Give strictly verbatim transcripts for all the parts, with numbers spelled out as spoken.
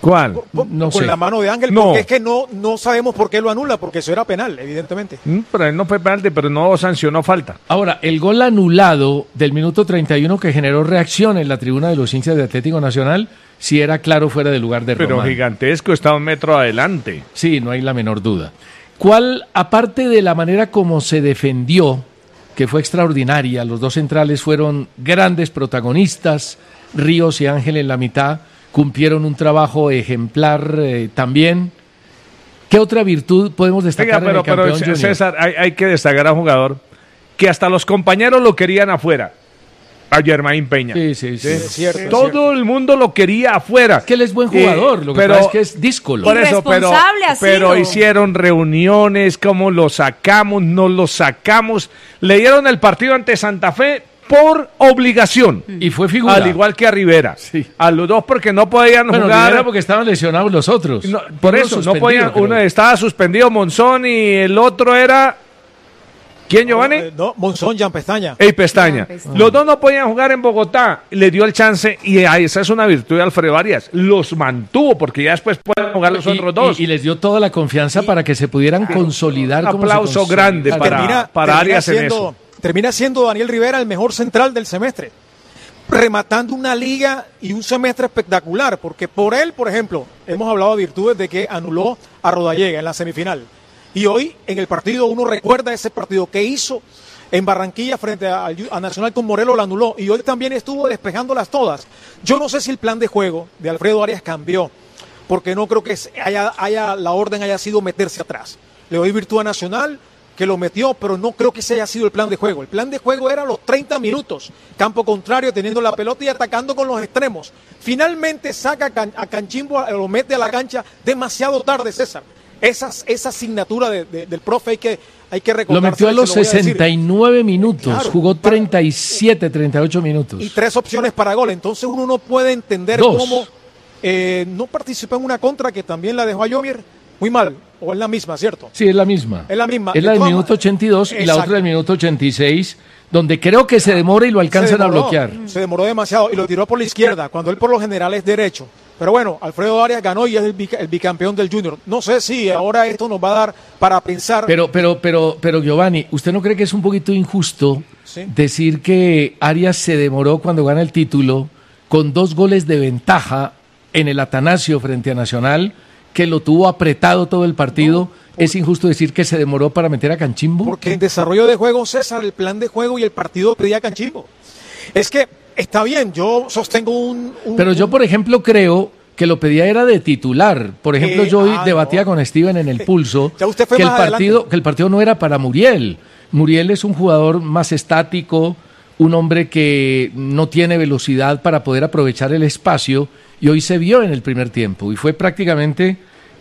¿Cuál? Por, No con sé. la mano de Ángel, No. porque es que no, no sabemos por qué lo anula, porque eso era penal, evidentemente. Mm, Pero él no fue penalti, pero no sancionó falta. Ahora, el gol anulado del minuto treinta y uno que generó reacción en la tribuna de los hinchas de Atlético Nacional, sí era claro fuera de lugar de Pero Román. gigantesco, está un metro adelante. Sí, no hay la menor duda. ¿Cuál, aparte de la manera como se defendió, que fue extraordinaria, los dos centrales fueron grandes protagonistas, Ríos y Ángel en la mitad, cumplieron un trabajo ejemplar eh, también. ¿Qué otra virtud podemos destacar Oiga, pero, en el campeón pero junior? César, hay, hay que destacar a un jugador que hasta los compañeros lo querían afuera. A Germain Peña. Sí, sí, sí. Es cierto, es Todo cierto. el mundo lo quería afuera. Es que él es buen jugador, Eh, lo que pero- pasa es que es díscolo. Por eso, pero, Irresponsable ha pero sido. hicieron reuniones, cómo lo sacamos, no lo sacamos. Le dieron el partido ante Santa Fe por obligación. Y fue figura. Al igual que a Rivera. Sí. A los dos porque no podían Bueno, jugar. Rivera porque estaban lesionados los otros. No, por Uno eso, no suspendido, podían. creo. Uno estaba suspendido Monzón y el otro era. ¿Quién, Giovanni? Eh, No, Monzón, Jan Pestaña. Ey, Pestaña. Jan Pestaña. Los dos no podían jugar en Bogotá. Le dio el chance y ahí esa es una virtud de Alfredo Arias. Los mantuvo porque ya después pueden jugar los Y- otros dos. Y, y les dio toda la confianza para que se pudieran consolidar. Un como se aplauso consolidaron. grande para- termina, para termina Arias en siendo, eso. termina siendo Daniel Rivera el mejor central del semestre, rematando una liga y un semestre espectacular, porque por él, por ejemplo, hemos hablado de virtudes de que anuló a Rodallega en la semifinal. Y hoy en el partido uno recuerda ese partido que hizo en Barranquilla frente a, a Nacional con Morelos, la anuló, y hoy también estuvo despejándolas todas. Yo no sé si el plan de juego de Alfredo Arias cambió, porque no creo que haya, haya la orden haya sido meterse atrás. Le doy virtud a Nacional, que lo metió, pero no creo que ese haya sido el plan de juego. El plan de juego era los treinta minutos, campo contrario, teniendo la pelota y atacando con los extremos. Finalmente saca a, Can- a Canchimbo, lo mete a la cancha demasiado tarde, César. Esa, esa asignatura de- de- del profe hay que, hay que Lo recordársela, metió a se los lo voy a decir. sesenta y nueve minutos, Claro. jugó treinta y siete, treinta y ocho minutos. Y tres opciones para gol. Entonces uno no puede entender Dos. cómo eh, no participó en una contra que también la dejó a Yomier muy mal. O es la misma, ¿cierto? Sí, es la misma. Es la misma. Es la De del todas minuto ma- ochenta y dos y la Exacto. otra del minuto ochenta y seis, donde creo que se demora y lo alcanzan Se a demoró, bloquear. Se demoró demasiado y lo tiró por la izquierda, cuando él por lo general es derecho. Pero bueno, Alfredo Arias ganó y es el, bica- el bicampeón del Junior. No sé si ahora esto nos va a dar para pensar. Pero, pero, pero, pero Giovanni, ¿usted no cree que es un poquito injusto Sí. decir que Arias se demoró cuando gana el título con dos goles de ventaja en el Atanasio frente a Nacional, que lo tuvo apretado todo el partido? ¿Es injusto decir que se demoró para meter a Canchimbo? Porque en desarrollo de juego, César, el plan de juego y el partido pedía Canchimbo. Es que está bien, yo sostengo un. un- Pero yo, por ejemplo, creo que lo pedía era de titular. Por ejemplo, Eh, yo hoy ah, debatía no. con Steven en el pulso Ya usted fue que el más partido adelante. que el partido no era para Muriel. Muriel es un jugador más estático, un hombre que no tiene velocidad para poder aprovechar el espacio, y hoy se vio en el primer tiempo y fue prácticamente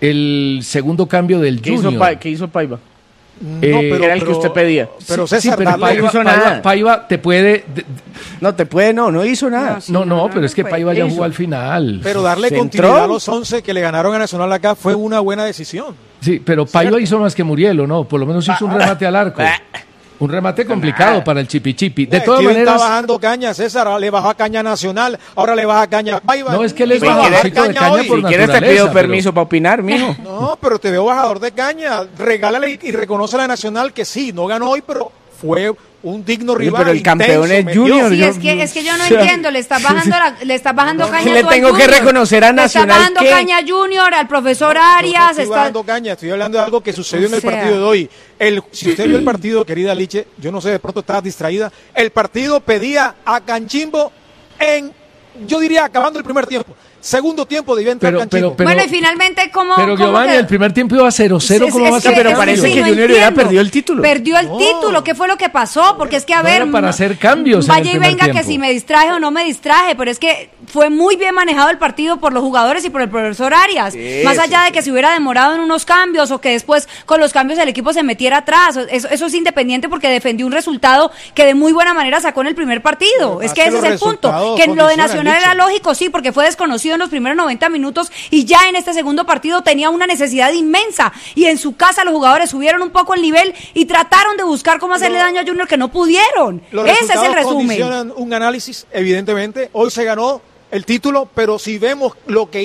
el segundo cambio del ¿Qué hizo, Junior. Pa- ¿Qué hizo Paiva? No, eh, pero- era el que pero- usted pedía. Pero Sí, César, pero darle- Paiva, no hizo Paiva- nada. Paiva te puede... de- No te puede, no, no hizo nada. sí, no, no, no, no, pero no es que fue. Paiva ya Hizo. jugó al final. pero darle ¿Se continuidad entró? a los once que le ganaron a Nacional acá fue una buena decisión. Sí, pero Paiva ¿Cierto? hizo más que Muriel, ¿o no? Por lo menos hizo un remate al arco. Un remate complicado para el Chipi-Chipi. De Eh, todas Steven maneras, está bajando caña, César, ahora le bajó a caña Nacional, ahora le baja caña a Paiva. No, es que él es Y va a bajadorcito bajar de caña hoy. por Si quieres te naturaleza, pido pero- permiso para opinar, mijo. No, pero te veo bajador de caña. Regálale y reconoce a la Nacional que sí, no ganó hoy, pero fue un digno Oye, rival. pero el intenso, campeón es metió. Junior. Sí, yo- es que, es que yo no o sea, entiendo, le está bajando, la- le está bajando caña le a todo el tengo que Junior. reconocer a Le está Nacional bajando que- caña a Junior, al profesor Yo no Arias, estoy está... bajando caña, estoy hablando de algo que sucedió O en el sea. partido de hoy. El, si usted vio el partido, querida Liche, yo no sé, de pronto estabas distraída. El partido pedía a Canchimbo en, yo diría, acabando el primer tiempo. Segundo tiempo debía entrar Pero- Canchimbo. pero- bueno, y finalmente, ¿cómo? Pero cómo Giovanni, que- el primer tiempo iba cero cero, Es- ¿cómo es va a que- ser pero es parece sí, que no Junior hubiera entiendo. perdido el título. Perdió el No. título, ¿qué fue lo que pasó? Porque es que, a No ver... era para ma- hacer cambios en Vaya el y primer venga que tiempo. si me distraje o no me distraje, pero es que fue muy bien manejado el partido por los jugadores y por el profesor Arias. Sí, Más allá sí, de que se hubiera demorado en unos cambios o que después con los cambios el equipo se metiera atrás. Eso, eso es independiente porque defendió un resultado que de muy buena manera sacó en el primer partido. Pero Es más que que ese los es el punto. resultados Que lo de condicionan, Nacional Licha. era lógico, sí, porque fue desconocido en los primeros noventa minutos y ya en este segundo partido tenía una necesidad inmensa. Y en su casa los jugadores subieron un poco el nivel y trataron de buscar cómo hacerle Lo- daño a Junior, que no pudieron. Los Ese es resultados el resumen. condicionan un análisis, evidentemente. Hoy se ganó el título, pero si vemos lo que